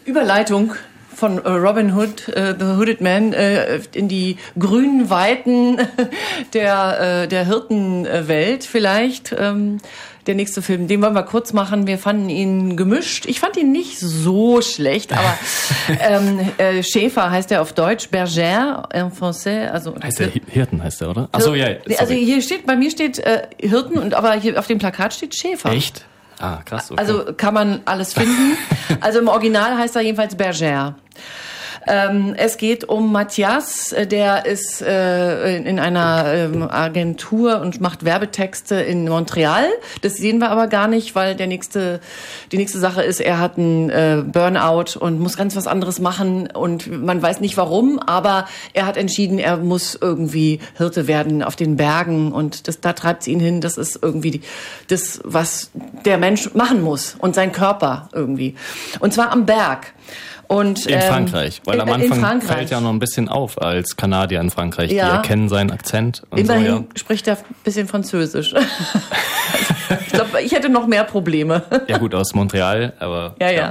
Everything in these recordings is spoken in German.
Überleitung von Robin Hood, The Hooded Man, in die grünen Weiten der Hirtenwelt vielleicht. Der nächste Film, den wollen wir kurz machen. Wir fanden ihn gemischt. Ich fand ihn nicht so schlecht, aber Schäfer heißt er auf Deutsch, Bergère en français. Also heißt der Hirten, heißt der, oder? Achso, ja. Sorry. Also bei mir steht Hirten, aber hier auf dem Plakat steht Schäfer. Echt? Ah, krass. Okay. Also kann man alles finden. Also im Original heißt er jedenfalls Bergère. Es geht um Matthias, der ist in einer Agentur und macht Werbetexte in Montreal. Das sehen wir aber gar nicht, weil die nächste Sache ist, er hat einen Burnout und muss ganz was anderes machen und man weiß nicht warum, aber er hat entschieden, er muss irgendwie Hirte werden auf den Bergen und da treibt es ihn hin. Das ist irgendwie das, was der Mensch machen muss und sein Körper irgendwie. Und zwar am Berg. Und, in Frankreich, weil am Anfang fällt ja noch ein bisschen auf als Kanadier in Frankreich. Ja. Die erkennen seinen Akzent. Und immerhin so, ja. Spricht er ein bisschen Französisch. Ich glaube, ich hätte noch mehr Probleme. Ja gut, aus Montreal, aber... Ja.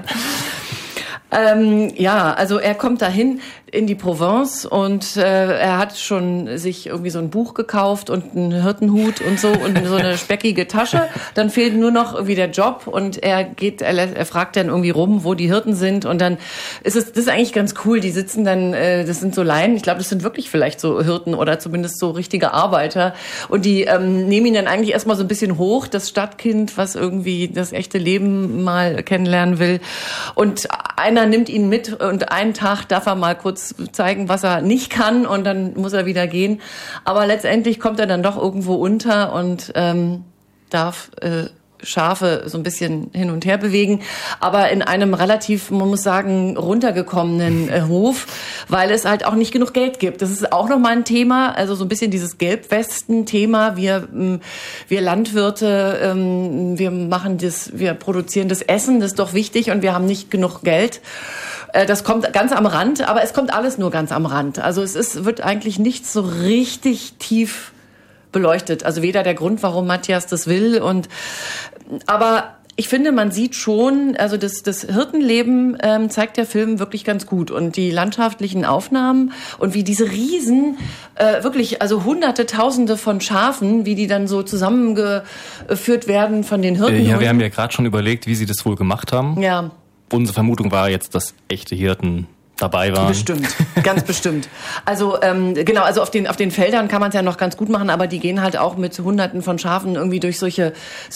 Also er kommt dahin in die Provence und er hat schon sich irgendwie so ein Buch gekauft und einen Hirtenhut und so und so eine speckige Tasche. Dann fehlt nur noch irgendwie der Job und er fragt dann irgendwie rum, wo die Hirten sind und dann das ist eigentlich ganz cool. Die sitzen dann, das sind so Laien, ich glaube, das sind wirklich vielleicht so Hirten oder zumindest so richtige Arbeiter und die nehmen ihn dann eigentlich erstmal so ein bisschen hoch, das Stadtkind, was irgendwie das echte Leben mal kennenlernen will und einer nimmt ihn mit und einen Tag darf er mal kurz zeigen, was er nicht kann und dann muss er wieder gehen. Aber letztendlich kommt er dann doch irgendwo unter und darf Schafe so ein bisschen hin und her bewegen, aber in einem relativ, man muss sagen, runtergekommenen Hof, weil es halt auch nicht genug Geld gibt. Das ist auch nochmal ein Thema, also so ein bisschen dieses Gelbwesten-Thema. Wir Landwirte, wir produzieren das Essen, das ist doch wichtig und wir haben nicht genug Geld. Das kommt ganz am Rand, aber es kommt alles nur ganz am Rand. Also wird eigentlich nichts so richtig tief beleuchtet. Also weder der Grund, warum Matthias das will aber ich finde, man sieht schon, also das Hirtenleben zeigt der Film wirklich ganz gut und die landschaftlichen Aufnahmen und wie diese Riesen, wirklich, also Hunderte, Tausende von Schafen, wie die dann so zusammengeführt werden von den Hirten. Ja, wir haben ja gerade schon überlegt, wie sie das wohl gemacht haben. Ja. Unsere Vermutung war jetzt, dass echte Hirten dabei waren. Bestimmt, ganz bestimmt. Also genau, also auf den Feldern kann man es ja noch ganz gut machen, aber die gehen halt auch mit Hunderten von Schafen irgendwie durch solche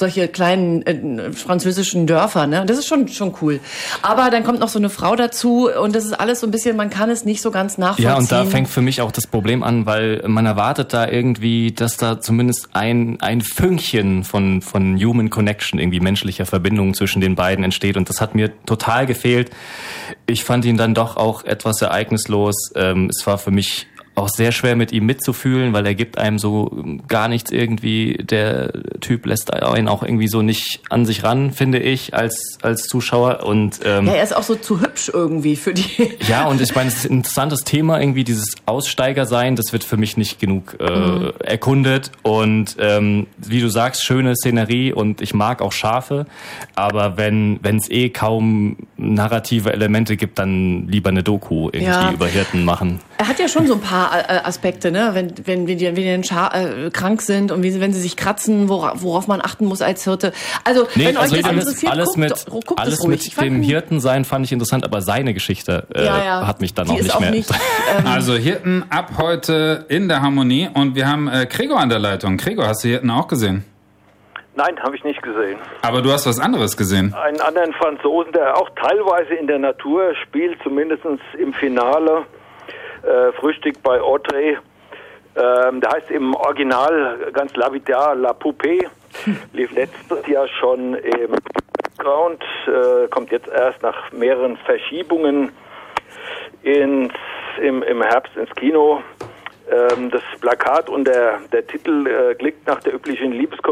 kleinen französischen Dörfer, ne? Das ist schon cool. Aber dann kommt noch so eine Frau dazu und das ist alles so ein bisschen, man kann es nicht so ganz nachvollziehen. Ja, und da fängt für mich auch das Problem an, weil man erwartet da irgendwie, dass da zumindest ein Fünkchen von Human Connection, irgendwie menschlicher Verbindung zwischen den beiden entsteht und das hat mir total gefehlt. Ich fand ihn dann doch auch etwas ereignislos. Es war für mich auch sehr schwer mit ihm mitzufühlen, weil er gibt einem so gar nichts irgendwie. Der Typ lässt einen auch irgendwie so nicht an sich ran, finde ich, als Zuschauer. Und ja, er ist auch so zu hübsch irgendwie für die. Ja, und ich meine, es ist ein interessantes Thema, irgendwie dieses Aussteigersein, das wird für mich nicht genug erkundet. Und wie du sagst, schöne Szenerie und ich mag auch Schafe. Aber wenn es kaum narrative Elemente gibt, dann lieber eine Doku irgendwie über Hirten machen. Er hat ja schon so ein paar Aspekte, ne? Wenn die krank sind und wenn sie sich kratzen, worauf man achten muss als Hirte. Also, wenn euch das interessiert, guckt alles mit dem Hirtensein fand ich interessant, aber seine Geschichte hat mich dann auch nicht mehr. Also Hirten ab heute in der Harmonie und wir haben Gregor an der Leitung. Gregor, hast du Hirten auch gesehen? Nein, habe ich nicht gesehen. Aber du hast was anderes gesehen. Einen anderen Franzosen, der auch teilweise in der Natur spielt, zumindest im Finale. Frühstück bei Audrey. Der heißt im Original ganz lapidar La Poupée. Lief letztes Jahr schon im Ground, kommt jetzt erst nach mehreren Verschiebungen im Herbst ins Kino. Das Plakat und der Titel klingt nach der üblichen Liebeskomödie